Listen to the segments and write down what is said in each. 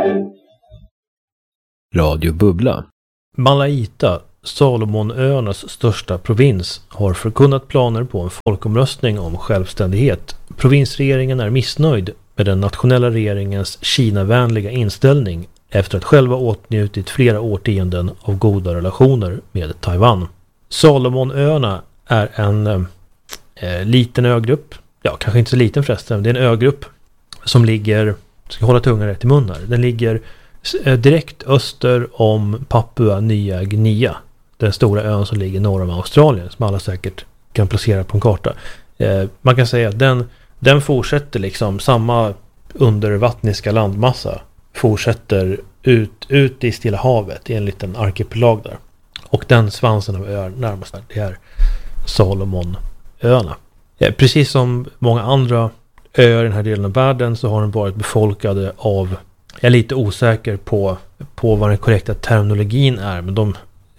Radio Bubbla. Malaita, Salomonöarnas största provins, har förkunnat planer på en folkomröstning om självständighet. Provinsregeringen är missnöjd med den nationella regeringens Kina-vänliga inställning efter att själva åtnjutit flera årtionden av goda relationer med Taiwan. Salomonöarna är en liten ögrupp, ja kanske inte så liten förresten, det är en ögrupp som ligger, ska hålla tungan rätt i mun här, den ligger direkt öster om Papua Nya Guinea, den stora ön som ligger norr om Australien, som alla säkert kan placera på en karta. Man kan säga att den fortsätter liksom, samma undervattniska landmassa fortsätter ut i Stilla havet i en liten arkipelag där. Och den svansen av öar närmast där, det är Salomonöarna. Precis som många andra öar i den här delen av världen så har den varit befolkade av, jag är lite osäker på vad den korrekta terminologin är, men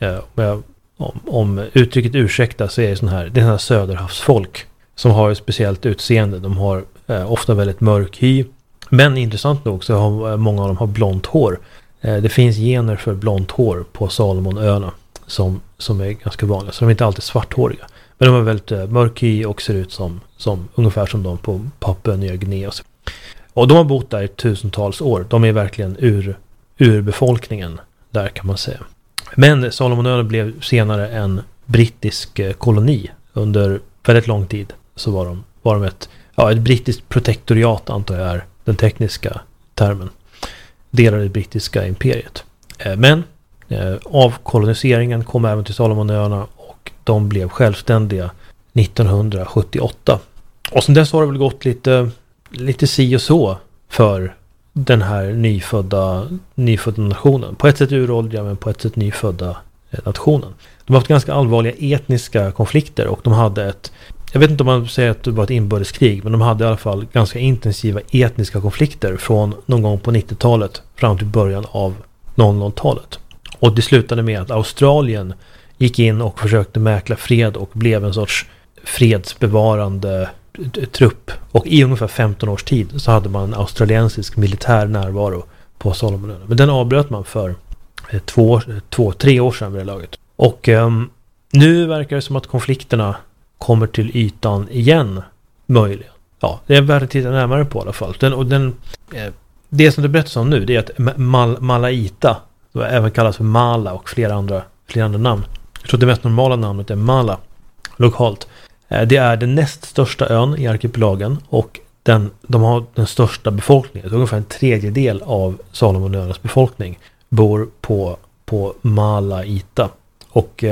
om uttrycket ursäkta så är det det är söderhavsfolk som har ett speciellt utseende. De har ofta väldigt mörk hy, men intressant nog så har många av dem har blont hår. Det finns gener för blont hår på Salomonöarna som är ganska vanliga, så de är inte alltid svarthåriga. Men de har väldigt mörk hy och ser ut som ungefär som de på Papua Nya Guinea. Och de har bott där i tusentals år. De är verkligen urbefolkningen där, kan man säga. Men Salomonöarna blev senare en brittisk koloni. Under väldigt lång tid så var de ett brittiskt protektoriat, antar jag är den tekniska termen. Delar av det brittiska imperiet. Men avkoloniseringen kom även till Salomonöarna och de blev självständiga 1978. Och sen dess har det väl gått lite si och så för den här nyfödda nationen. På ett sätt uråldriga, men på ett sätt nyfödda nationen. De har haft ganska allvarliga etniska konflikter och de hade jag vet inte om man säger att det var ett inbördeskrig, men de hade i alla fall ganska intensiva etniska konflikter från någon gång på 90-talet fram till början av 00-talet. Och det slutade med att Australien gick in och försökte mäkla fred och blev en sorts fredsbevarande trupp. Och i ungefär 15 års tid så hade man en australiensisk militär närvaro på Salomonöarna. Men den avbröt man för 2-3 år sedan vid det laget. Och nu verkar det som att konflikterna kommer till ytan igen, möjligen. Ja, det är värt att titta närmare på i alla fall. Det som det berättas om nu, det är att Malaita, som även kallas för Mala och flera andra namn. Jag tror att det mest normala namnet är Mala lokalt. Det är den näst största ön i arkipelagen och de har den största befolkningen. Ungefär en tredjedel av Salomonöarnas befolkning bor på Malaita. Och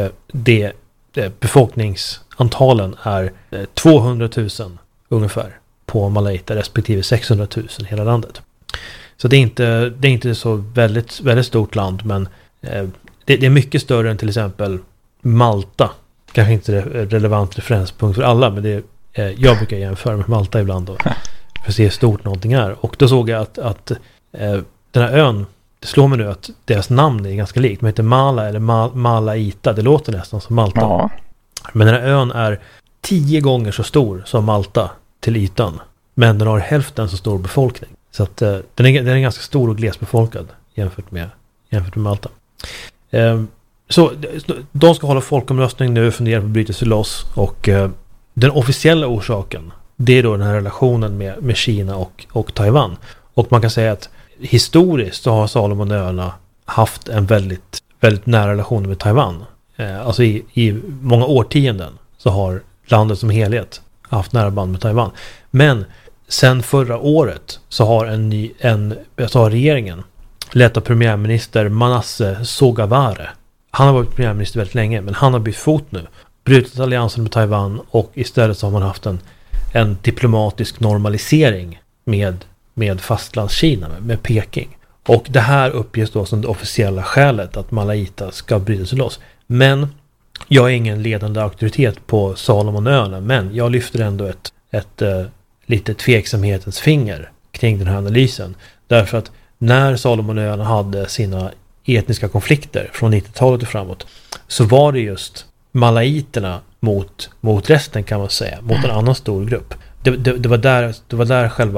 befolkningsantalen är 200 000 ungefär på Malaita respektive 600 000 i hela landet. Så det är inte så väldigt, väldigt stort land, men det är mycket större än till exempel Malta. Kanske inte relevant referenspunkt för alla, men jag brukar jämföra med Malta ibland då, för att se hur stort någonting är. Och då såg jag att den här ön, det slår mig nu att deras namn är ganska likt. De heter Mala eller Malaita, det låter nästan som Malta. Ja. Men den här ön är 10 gånger så stor som Malta till ytan, men den har hälften så stor befolkning. Så att den är ganska stor och glesbefolkad jämfört med Malta. Så de ska hålla folkomröstning nu och fundera på att bryta sig loss. Och den officiella orsaken, det är då den här relationen med Kina och Taiwan. Och man kan säga att historiskt så har Salomonöarna haft en väldigt, väldigt nära relation med Taiwan. Alltså i många årtionden så har landet som helhet haft nära band med Taiwan. Men sen förra året så har regeringen lett av premiärminister Manasseh Sogavare. Han har varit premiärminister väldigt länge, men han har bytt fot nu. Brutit alliansen med Taiwan och istället så har man haft en diplomatisk normalisering med fastlandskina, med Peking. Och det här uppges då som det officiella skälet att Malaita ska bryta sig loss. Men jag är ingen ledande auktoritet på Salomonöarna, men jag lyfter ändå ett lite tveksamhetens finger kring den här analysen. Därför att när Salomonöarna hade sina etniska konflikter från 90-talet och framåt, så var det just malaiterna mot resten, kan man säga, mot en annan stor grupp. Det var där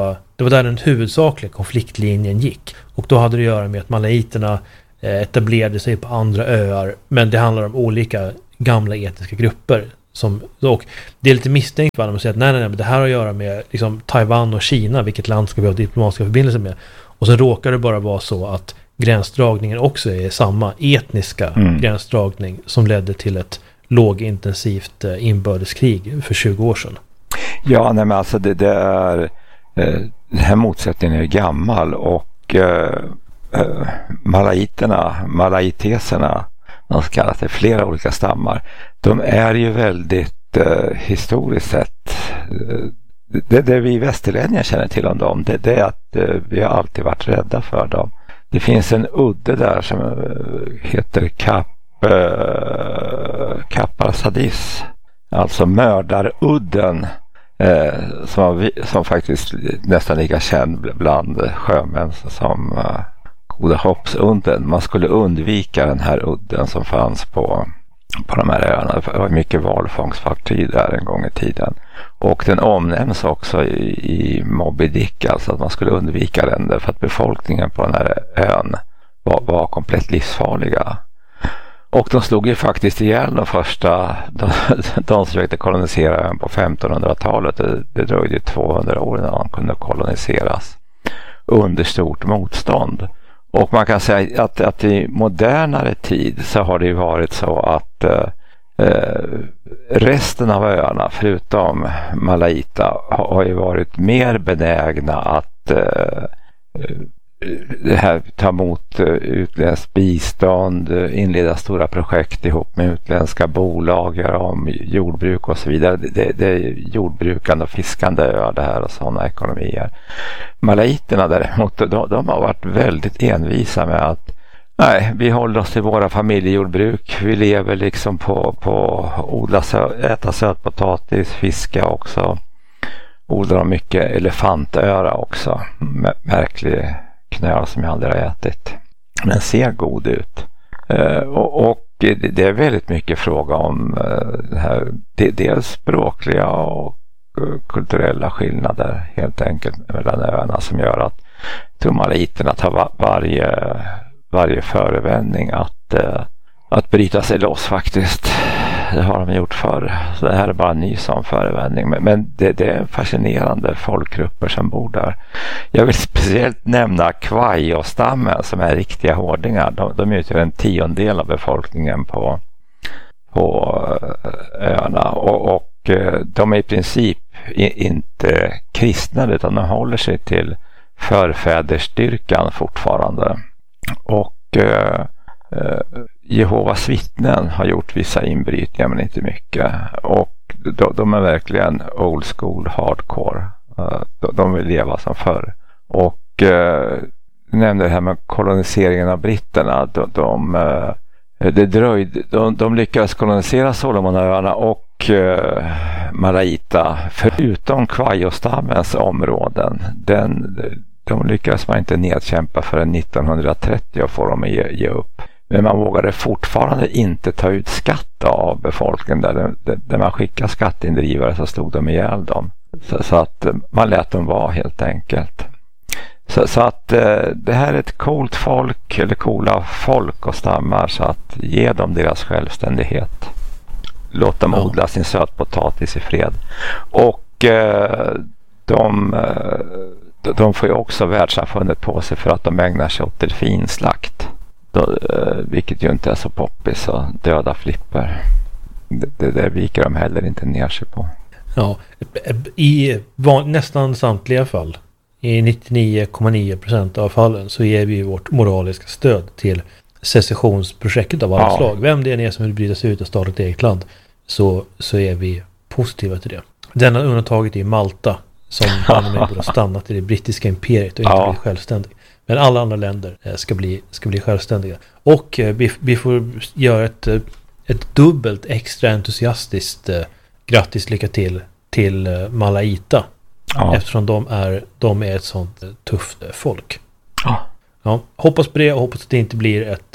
Det var där den huvudsakliga konfliktlinjen gick. Och då hade det att göra med att malaiterna etablerade sig på andra öar. Men det handlar om olika gamla etniska grupper. Och det är lite misstänkt när man säger att nej, men det här har att göra med liksom, Taiwan och Kina, vilket land ska vi ha diplomatiska förbindelser med. Och så råkar det bara vara så att gränsdragningen också är samma etniska gränsdragning som ledde till ett lågintensivt inbördeskrig för 20 år sedan. Ja, nej, men alltså det är den här motsättningen är gammal och malaiteserna, de kallas det flera olika stammar, de är ju väldigt historiskt sett det vi västerlänningar känner till om dem, det är att vi har alltid varit rädda för dem. Det finns en udde där som heter Kapparsadis, alltså mördarudden, som faktiskt nästan lika känd bland sjömän som Goda Hoppsudden. Man skulle undvika den här udden som fanns på de här öarna. Det var mycket valfångstfartyg där en gång i tiden. Och den omnämns också i Moby Dick, alltså att man skulle undvika den där för att befolkningen på den här ön var komplett livsfarliga. Och de slog ju faktiskt ihjäl de första, de som försökte kolonisera ön på 1500-talet. Det dröjde 200 år innan de kunde koloniseras under stort motstånd. Och man kan säga att i modernare tid så har det ju varit så att resten av öarna förutom Malaita har ju varit mer benägna att det här ta emot utländskt bistånd, inleda stora projekt ihop med utländska bolag, göra om jordbruk och så vidare. Det är jordbrukande och fiskande öar det här och sådana ekonomier. Malaiterna däremot, de har varit väldigt envisa med att nej, vi håller oss till våra familjejordbruk. Vi lever liksom på äta sötpotatis, fiska också. Odlar de mycket elefantöra också. Märklig knöl som jag aldrig har ätit. Men ser god ut. Och det är väldigt mycket fråga om det här. Dels språkliga och kulturella skillnader helt enkelt mellan öarna som gör att malaiterna tar varje förevändning att bryta sig loss faktiskt. Det har de gjort förr. Så det här är bara en ny sån förevändning. Men det är fascinerande folkgrupper som bor där. Jag vill speciellt nämna Kwaio-stammen som är riktiga hårdingar. De utgör en 10% av befolkningen på öarna. Och de är i princip inte kristna utan de håller sig till förfädersstyrkan fortfarande. Och Jehovas vittnen har gjort vissa inbrytningar men inte mycket. Och de är verkligen old school hardcore. De vill leva som förr. Och du nämnde det här med koloniseringen av britterna. De lyckades kolonisera Solomonöarna och Malaita förutom Kwaio-stammens områden. De lyckades man inte nedkämpa förrän 1930 och få dem att ge upp. Men man vågade fortfarande inte ta ut skatt av befolkningen. Där man skickade skatteindrivare så stod de ihjäl dem. Så att man lät dem vara helt enkelt. Så att det här är ett coolt folk eller coola folk och stammar, så att ge dem deras självständighet. Låt dem odla sin sötpotatis i fred. Och de får ju också världssamfundet på sig för att de ägnar sig åt delfinslakt. Vilket ju inte är så poppis och döda flipper. Det viker de heller inte ner sig på. Ja, i nästan samtliga fall, i 99,9% av fallen, så ger vi vårt moraliska stöd till secessionsprojektet av alla slag. Vem det är som vill bryta sig ut och starta ett eget land, så är vi positiva till det. Denna undantaget är Malta, som borde ha stannat i det brittiska imperiet och inte bli självständig. Men alla andra länder ska bli självständiga. Och vi får göra ett dubbelt extra entusiastiskt grattis, lycka till Malaita. Ja. Eftersom de är ett sånt tufft folk. Ja, hoppas på det och hoppas att det inte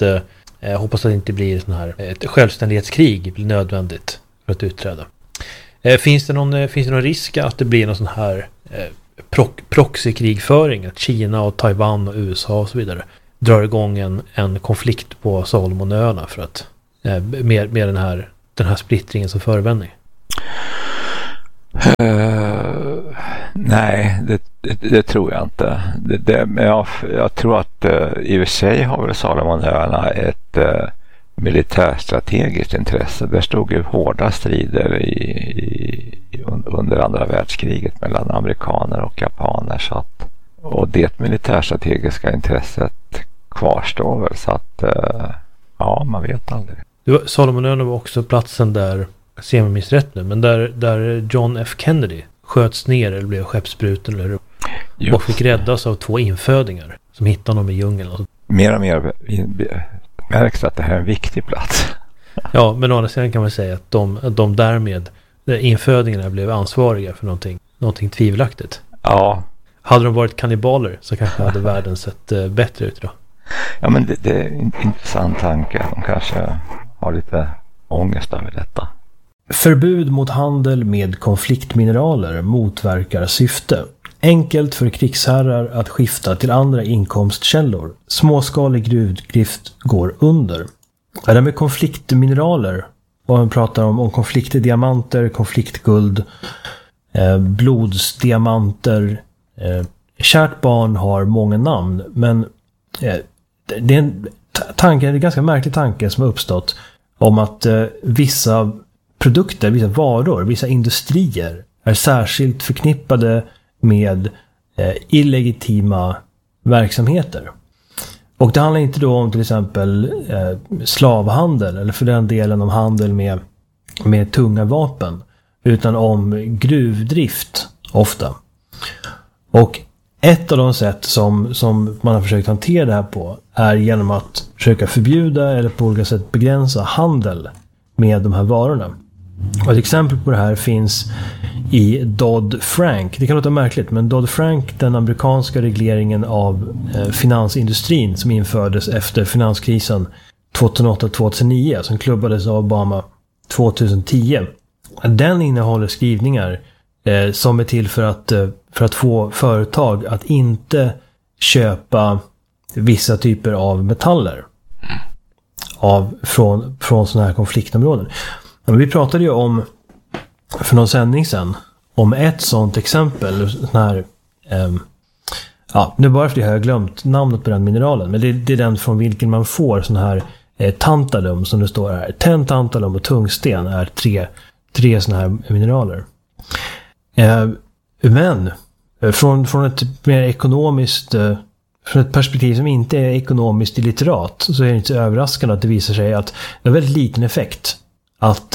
blir ett självständighetskrig blir nödvändigt för att utträda. Finns det någon risk att det blir någon sån här proxykrigföring, att Kina och Taiwan och USA och så vidare drar igång en konflikt på Salomonöarna för att med den här splittringen som förevändning? Nej, det tror jag inte. Men jag tror att i och för sig har väl Salomonöarna ett militärstrategiskt intresse. Där stod ju hårda strider under andra världskriget mellan amerikaner och japaner. Och det militärstrategiska intresset kvarstår väl, så att ja, man vet aldrig. Salomonöarna var också platsen där, jag ser mig minst rätt nu, men där John F. Kennedy sköts ner eller blev skeppsbruten eller och fick räddas av 2 infödingar som hittade honom i djungeln. Mer och mer märks att det här är en viktig plats. Ja, men å andra sidan kan man säga att de därmed, infödingarna, blev ansvariga för någonting tvivelaktigt. Ja. Hade de varit kannibaler så kanske hade världen sett bättre ut idag. Ja, men det är en intressant tanke. De kanske har lite ångest över detta. Förbud mot handel med konfliktmineraler motverkar syfte. Enkelt för krigsherrar att skifta till andra inkomstkällor. Småskalig gruvdrift går under. Det här med konfliktmineraler, och man pratar om konfliktdiamanter, konfliktguld, blodsdiamanter. Kärt barn har många namn, men det är en ganska märklig tanke som har uppstått om att vissa produkter, vissa varor, vissa industrier är särskilt förknippade med illegitima verksamheter. Och det handlar inte då om till exempel slavhandel eller för den delen om handel med tunga vapen, utan om gruvdrift ofta. Och ett av de sätt som man har försökt hantera det här på är genom att försöka förbjuda eller på olika sätt begränsa handel med de här varorna. Och ett exempel på det här finns i Dodd-Frank. Det kan låta märkligt, men Dodd-Frank, den amerikanska regleringen av finansindustrin som infördes efter finanskrisen 2008-2009, som klubbades av Obama 2010. Den innehåller skrivningar som är till för att få företag att inte köpa vissa typer av metaller från sådana här konfliktområden. Men vi pratade ju om för någon sändning sedan om ett sådant exempel, sån här, nu bara för det har jag glömt namnet på den mineralen, men det är den från vilken man får sån här tantalum som det står här. Tantalum och tungsten är tre såna här mineraler. Men från ett mer ekonomiskt, från ett perspektiv som inte är ekonomiskt illiterat, så är det inte så överraskande att det visar sig att det har väldigt liten effekt att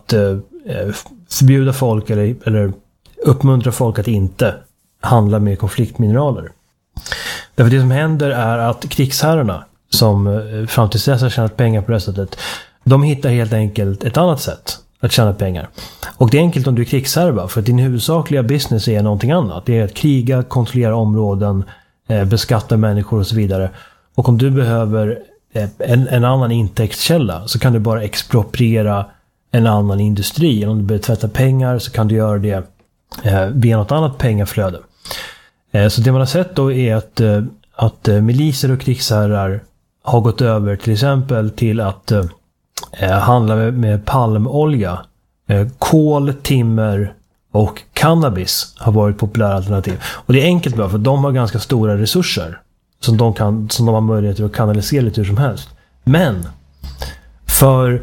förbjuda folk eller uppmuntra folk att inte handla med konfliktmineraler. Därför det som händer är att krigsherrarna, som fram till dess har tjänat pengar på det sättet, de hittar helt enkelt ett annat sätt att tjäna pengar. Och det är enkelt om du är krigsherre, för att din huvudsakliga business är någonting annat. Det är att kriga, kontrollera områden, beskatta människor och så vidare. Och om du behöver en annan intäktskälla så kan du bara expropriera en annan industri. Om du behöver tvätta pengar så kan du göra det via något annat pengaflöde. Så det man har sett då är att miliser och krigsherrar har gått över till exempel till att handla med palmolja. Kol, timmer och cannabis har varit populära alternativ. Och det är enkelt bara för de har ganska stora resurser som de har möjlighet att kanalisera lite hur som helst. Men för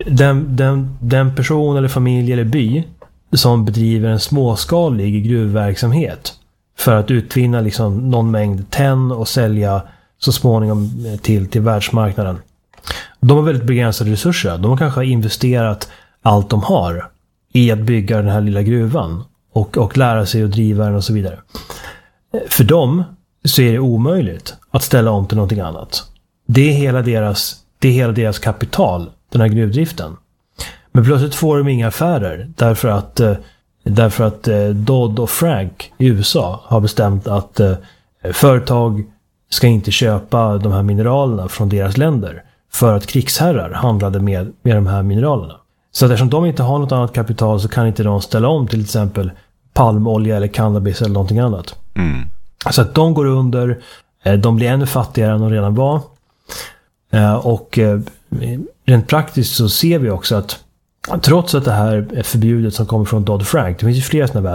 den person eller familj eller by som bedriver en småskalig gruvverksamhet för att utvinna liksom någon mängd tenn och sälja så småningom till världsmarknaden. De har väldigt begränsade resurser. De har kanske investerat allt de har i att bygga den här lilla gruvan och lära sig att driva den och så vidare. För dem så är det omöjligt att ställa om till någonting annat. Det är hela deras kapital, den här gruvdriften. Men plötsligt får de inga affärer därför att Dodd och Frank i USA har bestämt att företag ska inte köpa de här mineralerna från deras länder för att krigsherrar handlade med de här mineralerna. Så eftersom de inte har något annat kapital så kan inte de ställa om till exempel palmolja eller cannabis eller någonting annat. Så att de går under, de blir ännu fattigare än de redan var. Och rent praktiskt så ser vi också att trots att det här är förbjudet som kommer från Dodd-Frank, det finns ju flera sådana